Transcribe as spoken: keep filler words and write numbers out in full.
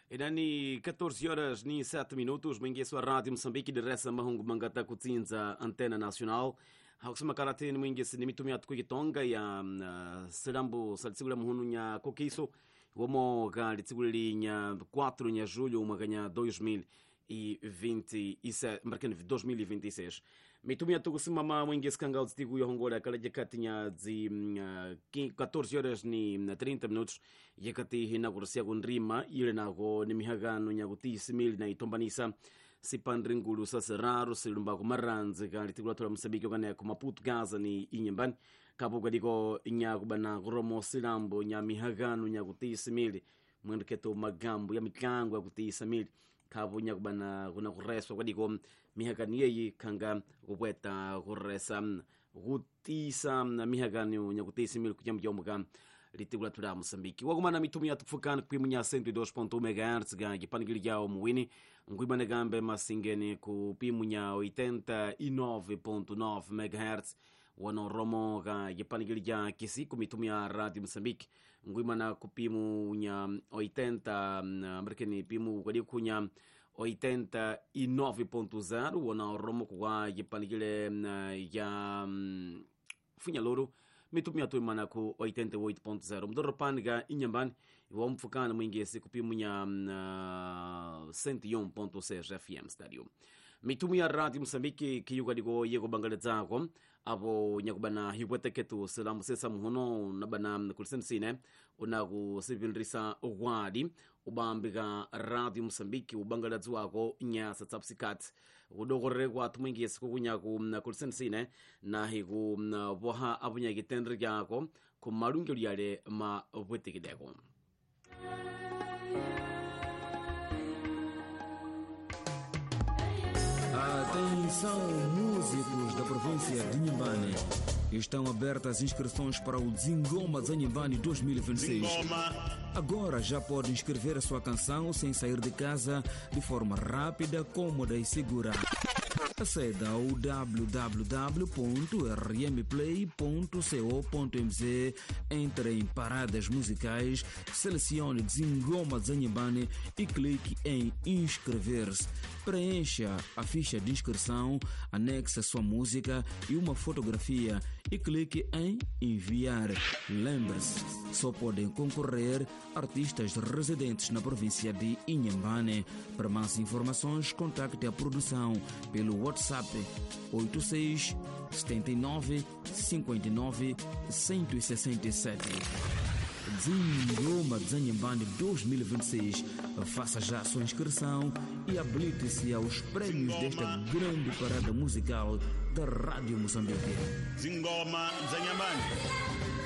Irani catorze horas ni sete minutos, mwingi wa Radio Moçambique diresa mahungu mangata kutsinza antena nacional. Hakusema karate ni mwingi ni mitumia tukuitonga ya uh, serambo salitsigula muhunu nya kokiso womo ga litsiguli nya quatro nya julho mwaka dois mil e vinte e sete marcando dois mil e vinte e seis. Mitumia tukusimama mwingi skangal stigu yohongola kala jakati nya zi uh, catorze horas ni trinta minutos yakati hina kursia kunrima ile nago ni mihagano nya kutisi mil na itombanisa sipandringulu sasa raro silumba kumaranze kali tikula tola Moçambique kana ku Maputo Gaza ni inyambani kapo kadiko nya kubana kuromo silambo nya mihagano nya kutisi mil mwendo keto magambo ya mikango ya kutisi mil kapo nya kubana kuna kureswa kadiko mihagani yeyi kanga kubweta kuresa kutisa mihagano nya kutisi mil kujamjomka litigula tola Moçambique wagumana mitumia tufukana kuimunya cento e dois ponto um megahertz ga gipanigili yao muwini nguibane gambe masingeni kupimunya oitenta e nove ponto nove megahertz wana romo ga gipanigili ya kisiku mitumia Radio Moçambique nguibana kupimunya oitenta amerikani pimu kadi kunya oitenta e nove ponto zero wana romo kwa gipanigile ya funya loro mitumia tu imana ku oitenta e oito ponto zero mdoro paniga inyambani iwa mfukana mwingesi kupimunya uh, cento e um ponto seis F M stadio mitumia Radio Moçambique kiyuga digo yego bangale zako abo nyakubana hiwete ketu salamu sesa muhono nabana kulisensine unaku sivinrisa wadi ubambiga Radio Moçambique ubangale zako nya satsapsikat udogore kwa tumwingesi kukunyaku kulisensine na hiku boha abunya gitendri yako kumarungyo yale ma wetekideko. Atenção, músicos da província de Inhambane. Estão abertas inscrições para o Zingoma Zanyimbani dois mil e vinte e seis. Agora já pode inscrever a sua canção sem sair de casa de forma rápida, cômoda e segura. Acede ao w w w ponto r m play ponto co ponto m z, entre em paradas musicais, selecione Zingoma Zanyimbani e clique em inscrever-se. Preencha a ficha de inscrição, anexe a sua música e uma fotografia e clique em enviar. Lembre-se, só podem concorrer artistas residentes na província de Inhambane. Para mais informações, contacte a produção pelo WhatsApp oito seis sete nove cinco nove um zero seis sete. Zingoma Zanyimbani dois mil e vinte e seis. Faça já a sua inscrição e habilite-se aos prêmios desta grande parada musical da Rádio Moçambique. Zingoma Zanyimbani.